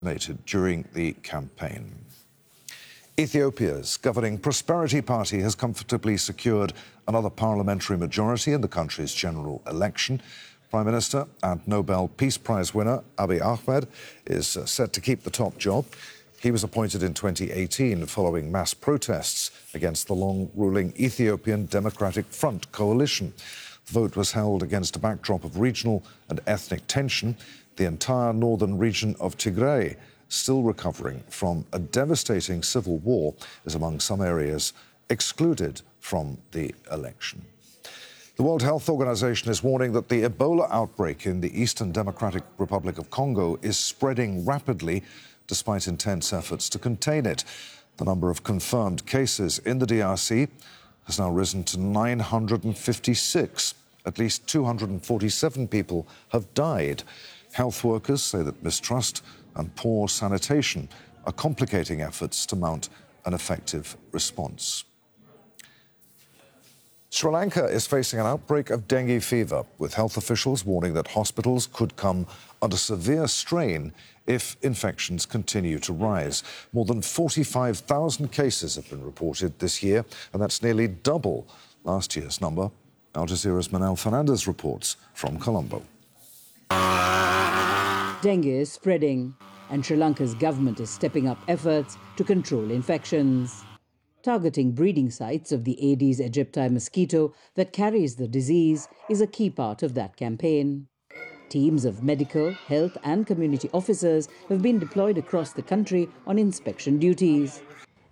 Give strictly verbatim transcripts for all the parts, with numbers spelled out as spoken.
during the campaign. Ethiopia's governing Prosperity Party has comfortably secured another parliamentary majority in the country's general election. Prime Minister and Nobel Peace Prize winner Abiy Ahmed is set to keep the top job. He was appointed in twenty eighteen following mass protests against the long-ruling Ethiopian Democratic Front coalition. The vote was held against a backdrop of regional and ethnic tension. The entire northern region of Tigray, still recovering from a devastating civil war, is among some areas excluded from the election. The World Health Organization is warning that the Ebola outbreak in the Eastern Democratic Republic of Congo is spreading rapidly, despite intense efforts to contain it. The number of confirmed cases in the D R C has now risen to nine hundred fifty-six. At least two hundred forty-seven people have died. Health workers say that mistrust and poor sanitation are complicating efforts to mount an effective response. Sri Lanka is facing an outbreak of dengue fever, with health officials warning that hospitals could come under severe strain if infections continue to rise. More than forty-five thousand cases have been reported this year, and that's nearly double last year's number. Al Jazeera's Manal Fernandez reports from Colombo. Dengue is spreading, and Sri Lanka's government is stepping up efforts to control infections. Targeting breeding sites of the Aedes aegypti mosquito that carries the disease is a key part of that campaign. Teams of medical, health and community officers have been deployed across the country on inspection duties.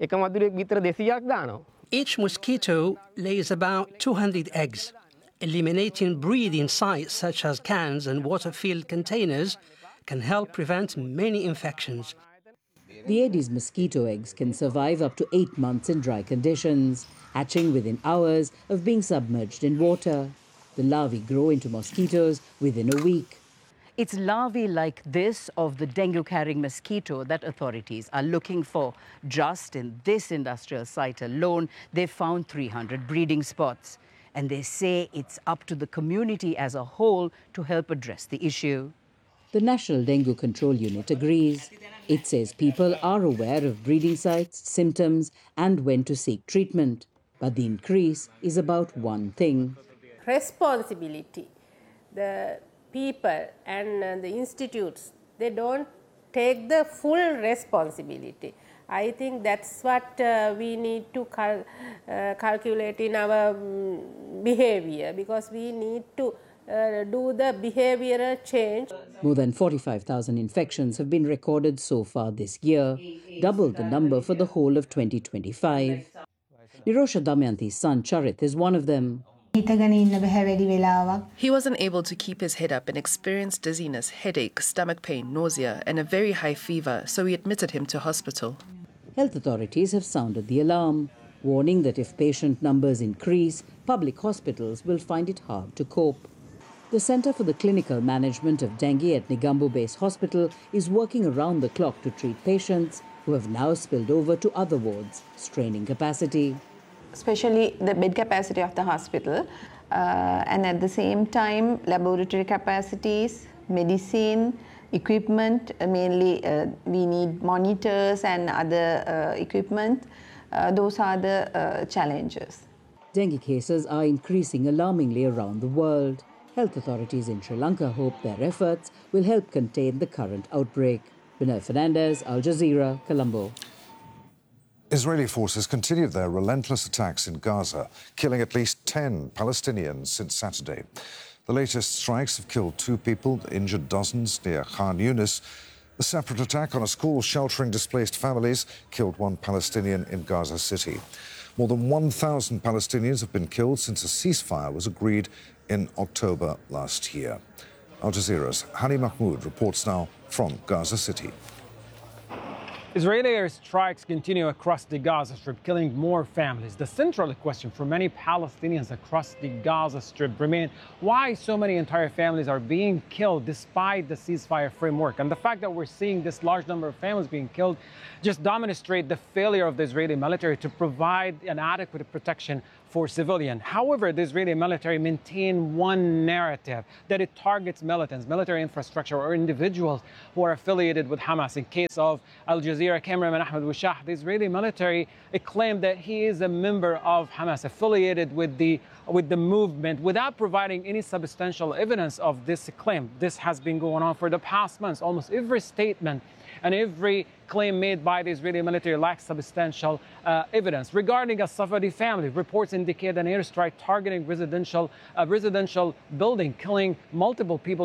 Each mosquito lays about two hundred eggs. Eliminating breeding sites such as cans and water-filled containers can help prevent many infections. The Aedes mosquito eggs can survive up to eight months in dry conditions, hatching within hours of being submerged in water. The larvae grow into mosquitoes within a week. It's larvae like this of the dengue-carrying mosquito that authorities are looking for. Just in this industrial site alone, they've found three hundred breeding spots. And they say it's up to the community as a whole to help address the issue. The National Dengue Control Unit agrees. It says people are aware of breeding sites, symptoms, and when to seek treatment. But the increase is about one thing. Responsibility. The people and uh, the institutes, they don't take the full responsibility. I think that's what uh, we need to cal uh, calculate in our um, behavior, because we need to uh, do the behavioral change. More than forty-five thousand infections have been recorded so far this year, double the number for the whole of twenty twenty-five. Nirosha Damayanti's son Charit is one of them. He wasn't able to keep his head up and experienced dizziness, headache, stomach pain, nausea, and a very high fever, so we admitted him to hospital. Health authorities have sounded the alarm, warning that if patient numbers increase, public hospitals will find it hard to cope. The Centre for the Clinical Management of Dengue at Negombo Base Hospital is working around the clock to treat patients who have now spilled over to other wards, straining capacity. Especially the bed capacity of the hospital, uh, and at the same time laboratory capacities, medicine, equipment, uh, mainly uh, we need monitors and other uh, equipment. Uh, those are the uh, challenges. Dengue cases are increasing alarmingly around the world. Health authorities in Sri Lanka hope their efforts will help contain the current outbreak. Manal Fernandez, Al Jazeera, Colombo. Israeli forces continued their relentless attacks in Gaza, killing at least ten Palestinians since Saturday. The latest strikes have killed two people, injured dozens near Khan Yunis. A separate attack on a school sheltering displaced families killed one Palestinian in Gaza City. More than one thousand Palestinians have been killed since a ceasefire was agreed in October last year. Al Jazeera's Hani Mahmoud reports now from Gaza City. Israeli airstrikes continue across the Gaza Strip, killing more families. The central question for many Palestinians across the Gaza Strip remains why so many entire families are being killed despite the ceasefire framework. And the fact that we're seeing this large number of families being killed just demonstrates the failure of the Israeli military to provide an adequate protection for civilians. However, the Israeli military maintain one narrative that it targets militants, military infrastructure, or individuals who are affiliated with Hamas. In case of Al Jazeera cameraman Ahmed Wishah, the Israeli military claimed that he is a member of Hamas, affiliated with the with the movement, without providing any substantial evidence of this claim. This has been going on for the past months. Almost every statement and every claim made by the Israeli military lacks substantial uh, evidence. Regarding a Safadi family, reports indicate an airstrike targeting residential, a residential building, killing multiple people.